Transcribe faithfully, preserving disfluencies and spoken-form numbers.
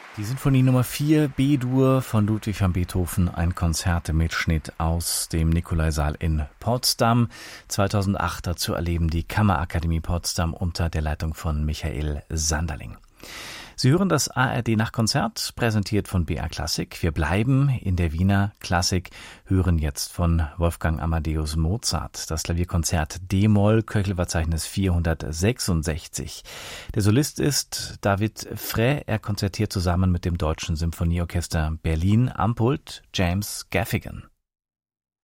Die Sinfonie Nummer vier, B-Dur von Ludwig van Beethoven, ein Konzertemitschnitt aus dem Nikolaisaal in Potsdam. zweitausendacht dazu erleben die Kammerakademie Potsdam unter der Leitung von Michael Sanderling. Sie hören das A R D Nachtkonzert, präsentiert von B R Klassik. Wir bleiben in der Wiener Klassik, hören jetzt von Wolfgang Amadeus Mozart das Klavierkonzert D-Moll, Köchelverzeichnis vierhundertsechsundsechzig. Der Solist ist David Frey. Er konzertiert zusammen mit dem Deutschen Symphonieorchester Berlin am Pult James Gaffigan.